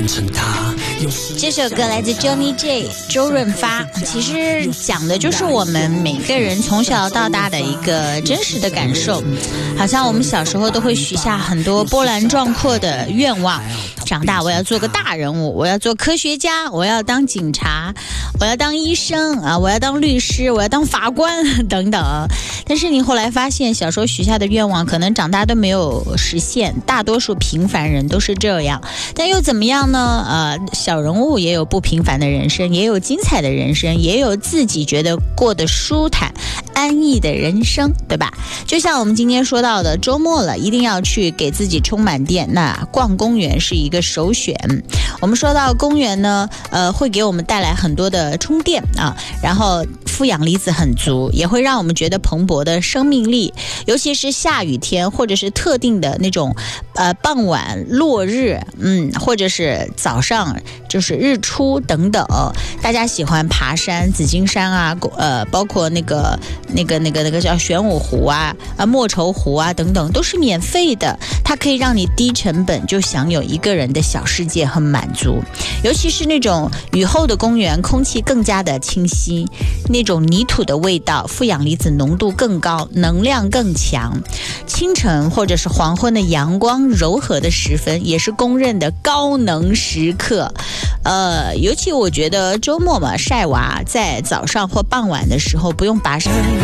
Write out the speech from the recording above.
成他。 这首歌来自 Johnny J 周润发，其实讲的就是我们每个人从小到大的一个真实的感受。好像我们小时候都会许下很多波澜壮阔的愿望，长大我要做个大人物，我要做科学家，我要当警察，我要当医生啊，我要当律师，我要当法官等等。但是你后来发现，小时候许下的愿望可能长大都没有实现，大多数平凡人都是这样。但又怎么样呢？小人物也有不平凡的人生，也有精彩的人生，也有自己觉得过得舒坦安逸的人生，对吧？就像我们今天说到的，周末了一定要去给自己充满电，那逛公园是一个首选。我们说到公园呢，会给我们带来很多的充电啊，然后负氧离子很足，也会让我们觉得蓬勃的生命力。尤其是下雨天，或者是特定的那种傍晚落日，或者是早上就是日出等等。大家喜欢爬山，紫金山啊，包括那个叫玄武湖啊、莫愁湖啊等等，都是免费的，它可以让你低成本就享有一个人的小世界和满足。尤其是那种雨后的公园，空气更加的清晰，那种泥土的味道，负氧离子浓度更高，能量更强。清晨或者是黄昏的阳光柔和的时分，也是公认的高能时刻。尤其我觉得周末嘛，晒娃在早上或傍晚的时候不用跋山。